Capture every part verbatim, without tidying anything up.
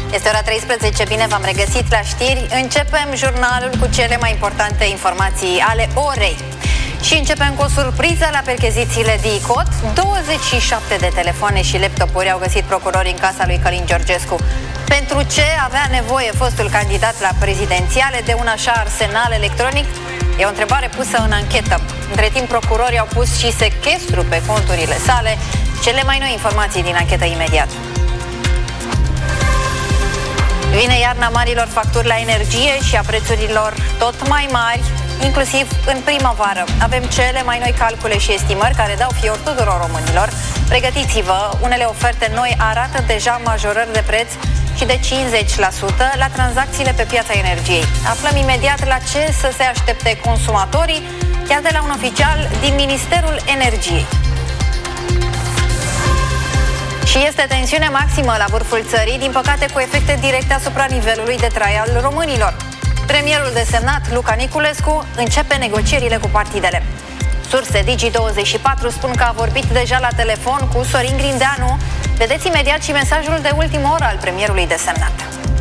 Este ora treisprezece, bine v-am regăsit la știri. Începem jurnalul cu cele mai importante informații ale orei. Și începem cu o surpriză la perchezițiile DICOT. douăzeci și șapte de telefoane și laptopuri au găsit procurorii în casa lui Călin Georgescu. Pentru ce avea nevoie fostul candidat la prezidențiale de un așa arsenal electronic? E o întrebare pusă în anchetă. Între timp, procurorii au pus și sechestru pe conturile sale. Cele mai noi informații din anchetă imediat. Vine iarna marilor facturi la energie și a prețurilor tot mai mari, inclusiv în primăvară. Avem cele mai noi calcule și estimări care dau fior tuturor românilor. Pregătiți-vă, unele oferte noi arată deja majorări de preț și de cincizeci la sută la tranzacțiile pe piața energiei. Aflăm imediat la ce să se aștepte consumatorii, chiar de la un oficial din Ministerul Energiei. Și este tensiune maximă la vârful țării, din păcate cu efecte directe asupra nivelului de trai al românilor. Premierul desemnat, Luca Niculescu, începe negocierile cu partidele. Surse Digi douăzeci și patru spun că a vorbit deja la telefon cu Sorin Grindeanu. Vedeți imediat și mesajul de ultimă oră al premierului desemnat.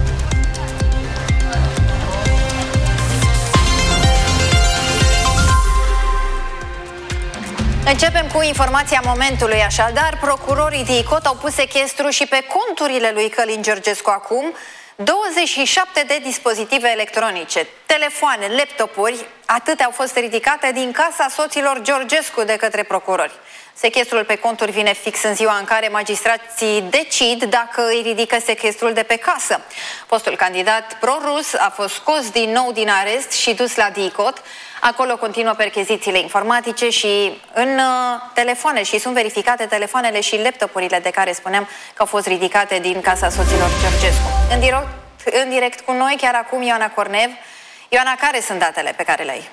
Începem cu informația momentului, așadar. Procurorii DICOT au pus sechestru și pe conturile lui Călin Georgescu acum douăzeci și șapte de dispozitive electronice, telefoane, laptopuri, atâtea au fost ridicate din casa soților Georgescu de către procurori. Sechestrul pe conturi vine fix în ziua în care magistrații decid dacă îi ridică sechestrul de pe casă. Fostul candidat pro-rus a fost scos din nou din arest și dus la DICOT. Acolo continuă perchezițiile informatice și în uh, telefoane și sunt verificate telefoanele și laptopurile de care spuneam că au fost ridicate din casa soților Georgescu. În direct, în direct cu noi, chiar acum, Ioana Cornev. Ioana, care sunt datele pe care le ai?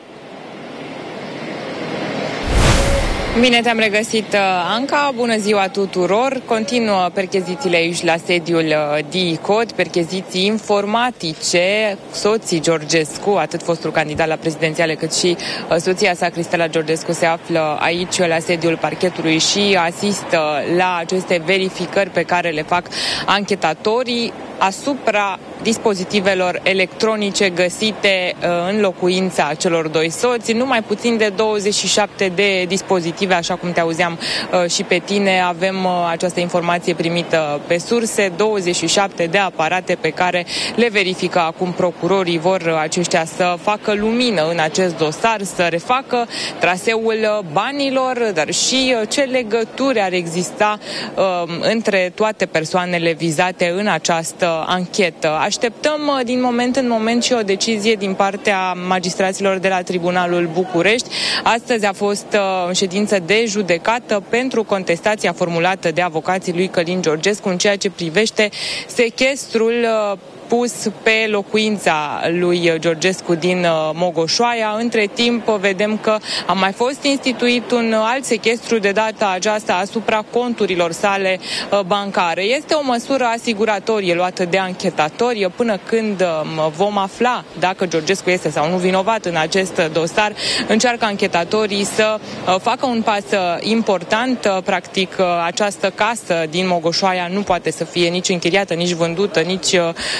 Bine te-am regăsit, Anca, bună ziua tuturor. Continuă perchezițiile aici la sediul DICOT, percheziții informatice. Soții Georgescu, atât fostul candidat la prezidențiale cât și soția sa, Cristela Georgescu, se află aici la sediul parchetului și asistă la aceste verificări pe care le fac anchetatorii asupra dispozitivelor electronice găsite în locuința celor doi soți. Numai puțin de douăzeci și șapte de dispozitive, așa cum te auzeam și pe tine, avem această informație primită pe surse, douăzeci și șapte de aparate pe care le verifică acum procurorii. Vor aceștia să facă lumină în acest dosar, să refacă traseul banilor, dar și ce legături ar exista uh, între toate persoanele vizate în această anchetă. Așteptăm din moment în moment și o decizie din partea magistraților de la Tribunalul București. Astăzi a fost uh, ședință de judecată pentru contestația formulată de avocații lui Călin Georgescu în ceea ce privește sechestrul uh, pus pe locuința lui Georgescu din Mogoșoaia. Între timp vedem că a mai fost instituit un alt sechestru, de data aceasta asupra conturilor sale bancare. Este o măsură asiguratorie luată de anchetatori. Până când vom afla dacă Georgescu este sau nu vinovat în acest dosar, încearcă anchetatorii să facă un pas important. Practic, această casă din Mogoșoaia nu poate să fie nici închiriată, nici vândută, nici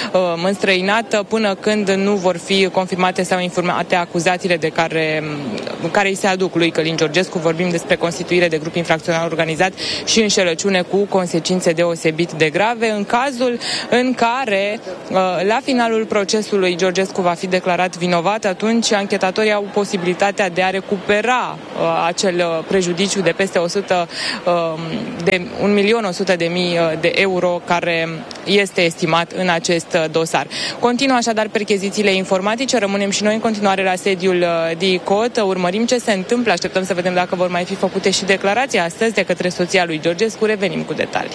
înstrăinată până când nu vor fi confirmate sau informate acuzațiile de care, care îi se aduc lui Călin Georgescu. Vorbim despre constituire de grup infracțional organizat și înșelăciune cu consecințe deosebit de grave. În cazul în care la finalul procesului Georgescu va fi declarat vinovat, atunci anchetatorii au posibilitatea de a recupera acel prejudiciu de peste o sută de un milion o sută de mii de euro care este estimat în acest dosar. Continuă așadar perchezițiile informatice, rămânem și noi în continuare la sediul DICOT, urmărim ce se întâmplă, așteptăm să vedem dacă vor mai fi făcute și declarații astăzi de către soția lui Georgescu. Revenim cu detalii.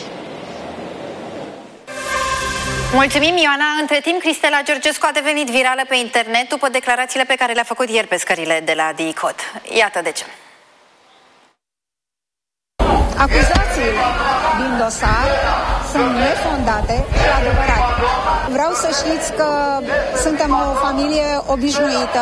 Mulțumim, Ioana. Între timp, Cristela Georgescu a devenit virală pe internet după declarațiile pe care le-a făcut ieri pe scările de la DICOT. Iată de ce. Acuzațiile din dosar sunt nefondate și adevărate. Vreau să știți că suntem o familie obișnuită.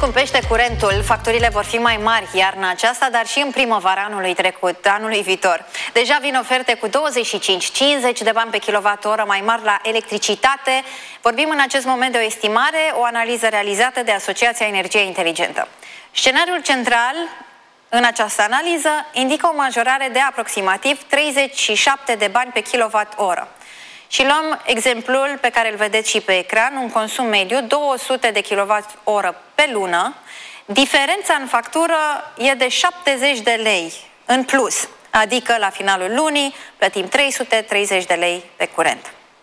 scumpește curentul, facturile vor fi mai mari iarna aceasta, dar și în primăvara anului trecut, anului viitor. Deja vin oferte cu douăzeci și cinci cincizeci de bani pe kilowatt-oră mai mari la electricitate. Vorbim în acest moment de o estimare, o analiză realizată de Asociația Energie Inteligentă. Scenariul central în această analiză indică o majorare de aproximativ treizeci și șapte de bani pe kilowatt-oră. Și luăm exemplul pe care îl vedeți și pe ecran, un consum mediu, două sute de kilowatt-oră pe lună. Diferența în factură e de șaptezeci de lei în plus, adică la finalul lunii plătim trei sute treizeci de lei pe curent.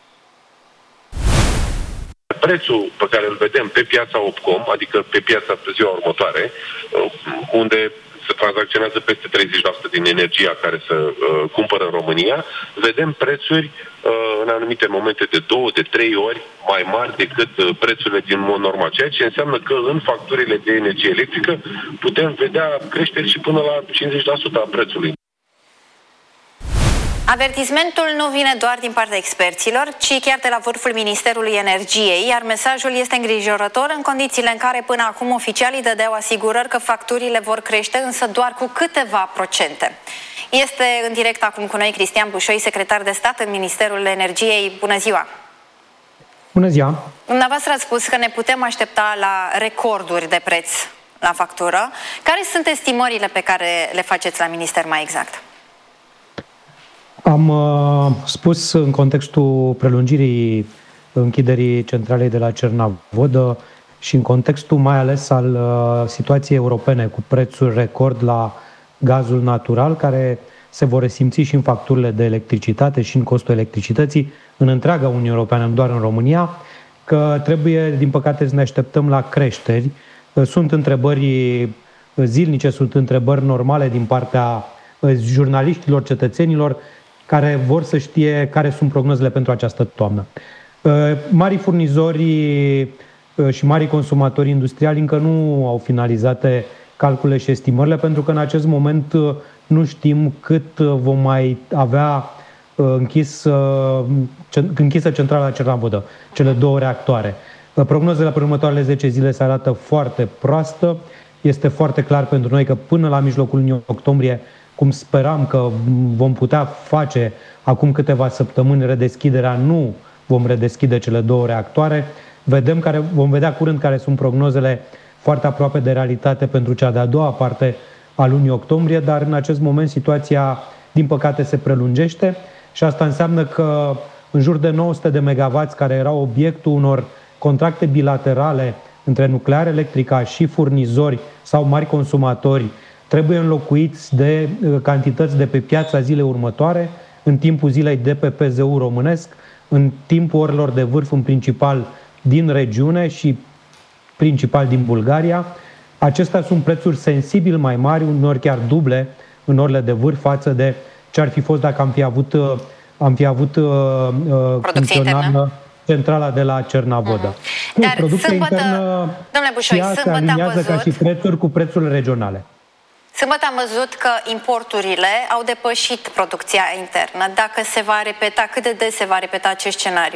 Prețul pe care îl vedem pe piața Opcom, adică pe piața pe ziua următoare, unde se tranzacționează peste treizeci la sută din energia care se uh, cumpără în România, vedem prețuri uh, în anumite momente de două, de trei ori mai mari decât uh, prețurile din mod normal. Ceea ce înseamnă că în facturile de energie electrică putem vedea creșteri și până la cincizeci la sută a prețului. Avertismentul nu vine doar din partea experților, ci chiar de la vârful Ministerului Energiei, iar mesajul este îngrijorător în condițiile în care până acum oficialii dădeau asigurări că facturile vor crește, însă doar cu câteva procente. Este în direct acum cu noi Cristian Bușoi, secretar de stat în Ministerul Energiei. Bună ziua! Bună ziua! Dumneavoastră ați spus că ne putem aștepta la recorduri de preț la factură. Care sunt estimările pe care le faceți la Minister mai exact? Am uh, spus în contextul prelungirii închiderii centralei de la Cernavodă și în contextul mai ales al uh, situației europene cu prețuri record la gazul natural, care se vor resimți și în facturile de electricitate și în costul electricității în întreaga Uniune Europeană, nu doar în România, că trebuie, din păcate, să ne așteptăm la creșteri. Sunt întrebări zilnice, sunt întrebări normale din partea jurnaliștilor, cetățenilor, care vor să știe care sunt prognozele pentru această toamnă. Marii furnizori și marii consumatori industriali încă nu au finalizate calculele și estimările, pentru că în acest moment nu știm cât vom mai avea închis, închisă centrala Cernavodă, cele două reactoare. Prognozele pe următoarele zece zile se arată foarte proastă. Este foarte clar pentru noi că până la mijlocul lunii octombrie, cum speram că vom putea face acum câteva săptămâni redeschiderea, nu vom redeschide cele două reactoare. Vedem care, vom vedea curând care sunt prognozele foarte aproape de realitate pentru cea de-a doua parte a lunii octombrie, dar în acest moment situația, din păcate, se prelungește și asta înseamnă că în jur de nouă sute de megawatts, care erau obiectul unor contracte bilaterale între Nuclear Electrica și furnizori sau mari consumatori, trebuie înlocuiți de cantități de pe piața zilei următoare, în timpul zilei de pe P Z U românesc, în timpul orelor de vârf, în principal din regiune și principal din Bulgaria. Acestea sunt prețuri sensibil mai mari, uneori chiar duble în orele de vârf față de ce ar fi fost dacă am fi avut, am fi avut funcțională centrala de la Cernavodă. Mm-hmm. Dar producția sâmbătă, internă, domnule Bușoi, se aliniază ca și prețuri cu prețurile regionale. Sâmbătă am văzut că importurile au depășit producția internă. Dacă se va repeta, cât de des se va repeta acest scenariu?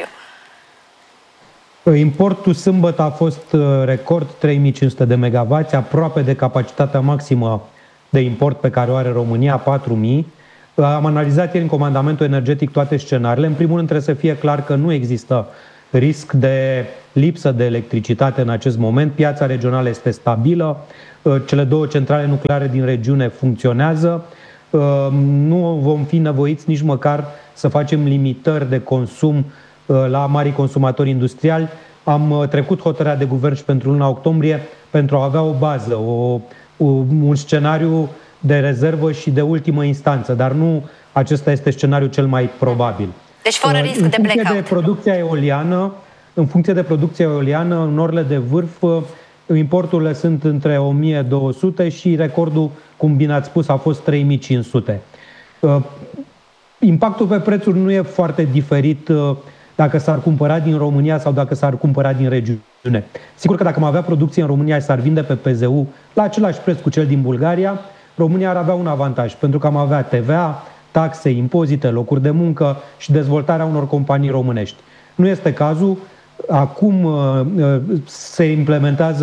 Importul sâmbătă a fost record, trei mii cinci sute de megawatts, aproape de capacitatea maximă de import pe care o are România, patru mii. Am analizat ieri în comandamentul energetic toate scenariile. În primul rând trebuie să fie clar că nu există risc de lipsă de electricitate în acest moment. Piața regională este stabilă. Cele două centrale nucleare din regiune funcționează. Nu vom fi nevoiți nici măcar să facem limitări de consum la marii consumatori industriali. Am trecut hotărârea de guvern și pentru luna octombrie pentru a avea o bază, o, un scenariu de rezervă și de ultimă instanță, dar nu acesta este scenariul cel mai probabil. Deci fără risc de blackout. De producția eoliană, în funcție de producția eoliană, în orele de vârf, importurile sunt între o mie două sute și recordul, cum bine ați spus, a fost trei mii cinci sute. Impactul pe prețuri nu e foarte diferit dacă s-ar cumpăra din România sau dacă s-ar cumpăra din regiune. Sigur că dacă am avea producție în România și s-ar vinde pe P Z U la același preț cu cel din Bulgaria, România ar avea un avantaj, pentru că am avea T V A, taxe, impozite, locuri de muncă și dezvoltarea unor companii românești. Nu este cazul. Acum se implementează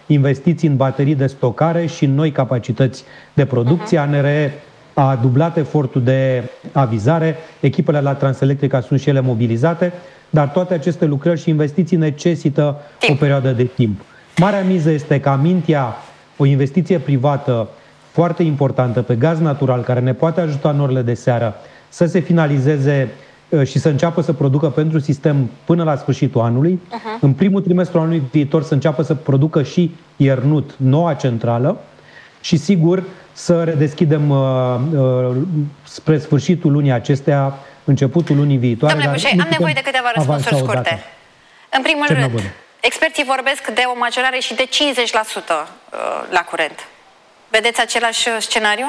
investiții în baterii de stocare și în noi capacități de producție. Uh-huh. A N R E a dublat efortul de avizare, echipele la Transelectrica sunt și ele mobilizate, dar toate aceste lucrări și investiții necesită o perioadă de timp. Marea miză este ca Mintea, o investiție privată foarte importantă pe gaz natural, care ne poate ajuta în orele de seară, să se finalizeze și să înceapă să producă pentru sistem până la sfârșitul anului. Uh-huh. În primul trimestru anului viitor să înceapă să producă și Iernut, noua centrală, și sigur să redeschidem uh, uh, spre sfârșitul lunii acestea, începutul lunii viitoare. Domnule Bușoi, am nevoie de câteva răspunsuri scurte. În primul Cernobâl. rând, experții vorbesc de o majorare și de cincizeci la sută la curent. Vedeți același scenariu?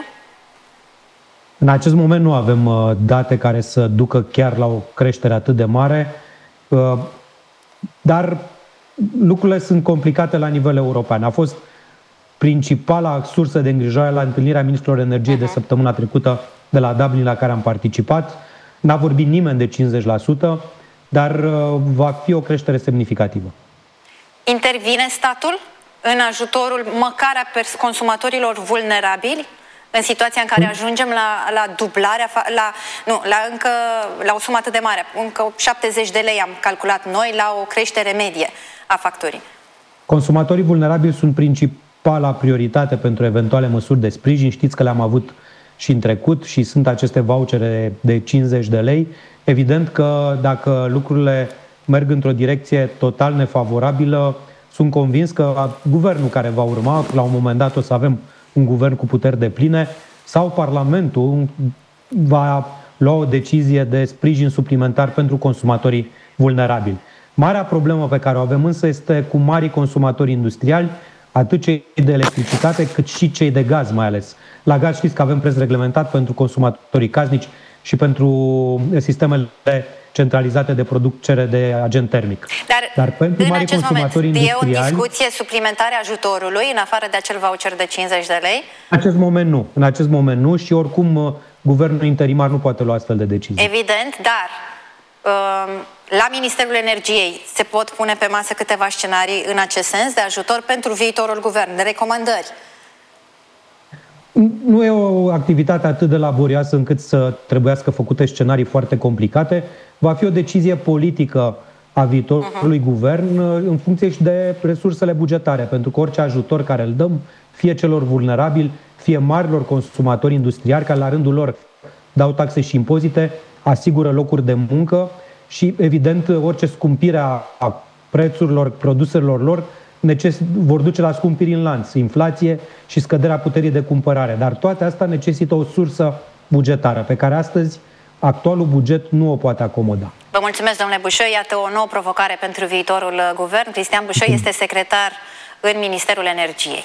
În acest moment nu avem uh, date care să ducă chiar la o creștere atât de mare, uh, dar lucrurile sunt complicate la nivel european. A fost principala sursă de îngrijorare la întâlnirea ministrilor energiei uh-huh. de săptămâna trecută de la Dublin, la care am participat. N-a vorbit nimeni de cincizeci la sută, dar uh, va fi o creștere semnificativă. Intervine statul în ajutorul măcar a consumatorilor vulnerabili în situația în care ajungem la, la dublarea, la, nu, la, încă, la o sumă atât de mare, încă șaptezeci de lei am calculat noi, la o creștere medie a facturii? Consumatorii vulnerabili sunt principala prioritate pentru eventuale măsuri de sprijin. Știți că le-am avut și în trecut și sunt aceste vouchere de cincizeci de lei. Evident că dacă lucrurile merg într-o direcție total nefavorabilă, sunt convins că guvernul care va urma, la un moment dat o să avem un guvern cu puteri depline, sau Parlamentul va lua o decizie de sprijin suplimentar pentru consumatorii vulnerabili. Marea problemă pe care o avem însă este cu marii consumatori industriali, atât cei de electricitate cât și cei de gaz mai ales. La gaz știți că avem preț reglementat pentru consumatorii casnici și pentru sistemele centralizate de producere de agent termic. Dar, Dar pentru în mari acest consumatori moment, industriali, e o discuție suplimentare a ajutorului, în afară de acel voucher de cincizeci de lei? În acest moment nu. În acest moment nu și oricum guvernul interimar nu poate lua astfel de decizii. Evident, dar la Ministerul Energiei se pot pune pe masă câteva scenarii în acest sens de ajutor pentru viitorul guvern, de recomandări. Nu e o activitate atât de laborioasă încât să trebuiască făcute scenarii foarte complicate. Va fi o decizie politică a viitorului uh-huh. guvern în funcție și de resursele bugetare, pentru că orice ajutor care îl dăm, fie celor vulnerabili, fie marilor consumatori industriali, care la rândul lor dau taxe și impozite, asigură locuri de muncă și, evident, orice scumpire a prețurilor produselor lor neces- vor duce la scumpiri în lanț, inflație și scăderea puterii de cumpărare. Dar toate astea necesită o sursă bugetară, pe care astăzi actualul buget nu o poate acomoda. Vă mulțumesc, domnule Bușoi. Iată o nouă provocare pentru viitorul guvern. Cristian Bușoi este secretar în Ministerul Energiei.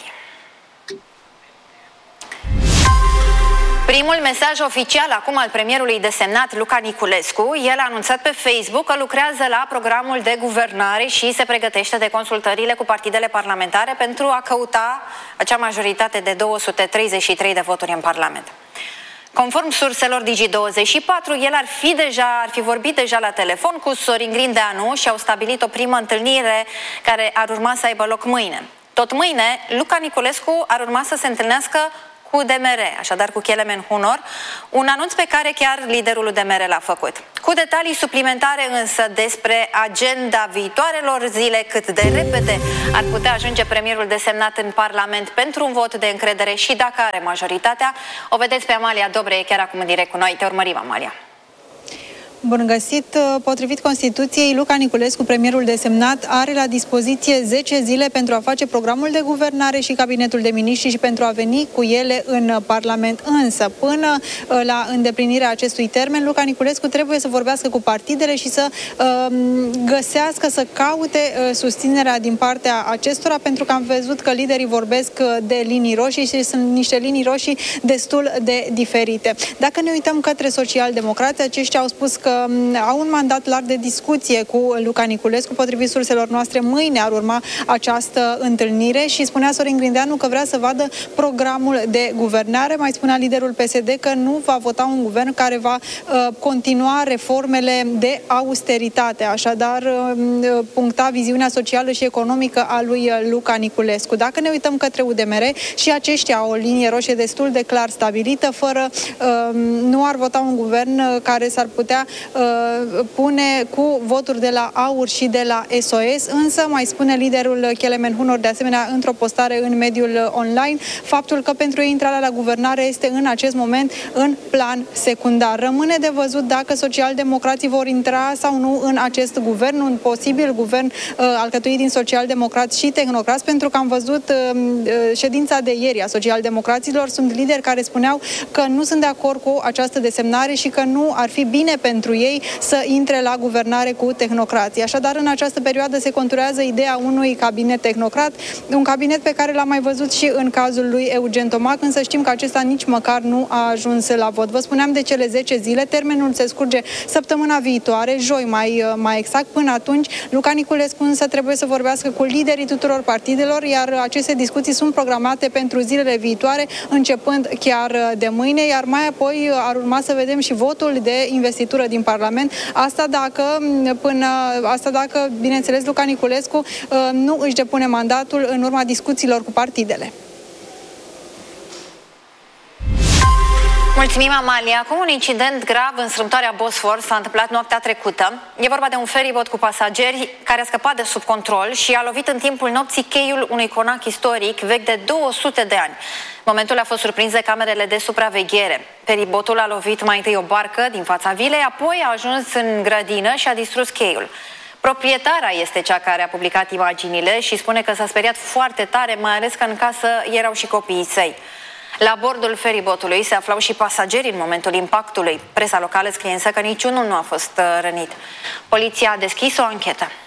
Primul mesaj oficial acum al premierului desemnat Luca Niculescu, el a anunțat pe Facebook că lucrează la programul de guvernare și se pregătește de consultările cu partidele parlamentare pentru a căuta acea majoritate de două sute treizeci și trei de voturi în Parlament. Conform surselor Digi douăzeci și patru, el ar fi deja, ar fi vorbit deja la telefon cu Sorin Grindeanu și au stabilit o primă întâlnire care ar urma să aibă loc mâine. Tot mâine, Luca Niculescu ar urma să se întâlnească cu D M R, așadar cu Kelemen Hunor, un anunț pe care chiar liderul D M R l-a făcut. Cu detalii suplimentare însă despre agenda viitoarelor zile, cât de repede ar putea ajunge premierul desemnat în Parlament pentru un vot de încredere și dacă are majoritatea, o vedeți pe Amalia Dobre chiar acum în direct cu noi. Te urmărim, Amalia. Bun găsit! Potrivit Constituției, Luca Niculescu, premierul desemnat, are la dispoziție zece zile pentru a face programul de guvernare și cabinetul de miniștri și pentru a veni cu ele în Parlament. Însă, până la îndeplinirea acestui termen, Luca Niculescu trebuie să vorbească cu partidele și să uh, găsească, să caute uh, susținerea din partea acestora, pentru că am văzut că liderii vorbesc de linii roșii și sunt niște linii roșii destul de diferite. Dacă ne uităm către socialdemocrați, aceștia au spus că că au un mandat larg de discuție cu Luca Niculescu. Potrivit surselor noastre, mâine ar urma această întâlnire și spunea Sorin Grindeanu că vrea să vadă programul de guvernare. Mai spunea liderul P S D că nu va vota un guvern care va uh, continua reformele de austeritate. Așadar, uh, puncta viziunea socială și economică a lui Luca Niculescu. Dacă ne uităm către U D M R, și aceștia au o linie roșie destul de clar stabilită, fără uh, nu ar vota un guvern care s-ar putea uh, pune cu voturi de la AUR și de la S O S, însă mai spune liderul Kelemen Hunor de asemenea într-o postare în mediul online faptul că pentru ei intrarea la guvernare este în acest moment în plan secundar. Rămâne de văzut dacă socialdemocrații vor intra sau nu în acest guvern, un posibil guvern uh, alcătuit din socialdemocrați și tehnocrați, pentru că am văzut uh, ședința de ieri a socialdemocraților. Sunt lideri care spuneau că nu sunt de acord cu această desemnare și că nu ar fi bine pentru ei să intre la guvernare cu tehnocrații. Așadar, în această perioadă se conturează ideea unui cabinet tehnocrat, un cabinet pe care l-am mai văzut și în cazul lui Eugen Tomac, însă știm că acesta nici măcar nu a ajuns la vot. Vă spuneam de cele zece zile, termenul se scurge săptămâna viitoare, joi mai, mai exact. Până atunci, Luca Niculescu însă trebuie să vorbească cu liderii tuturor partidelor, iar aceste discuții sunt programate pentru zilele viitoare, începând chiar de mâine, iar mai apoi ar urma să vedem și votul de investitură din Parlament. Asta dacă, până, asta dacă, bineînțeles, Luca Niculescu nu își depune mandatul în urma discuțiilor cu partidele. Mulțumim, Amalia. Acum un incident grav în strâmtoarea Bosfor s-a întâmplat noaptea trecută. E vorba de un feribot cu pasageri care a scăpat de sub control și a lovit în timpul nopții cheiul unui conac istoric vechi de două sute de ani. Momentul a fost surprins de camerele de supraveghere. Feribotul a lovit mai întâi o barcă din fața vilei, apoi a ajuns în grădină și a distrus cheiul. Proprietara este cea care a publicat imaginile și spune că s-a speriat foarte tare, mai ales că în casă erau și copiii săi. La bordul feribotului se aflau și pasageri în momentul impactului. Presa locală scrie însă că niciunul nu a fost rănit. Poliția a deschis o anchetă.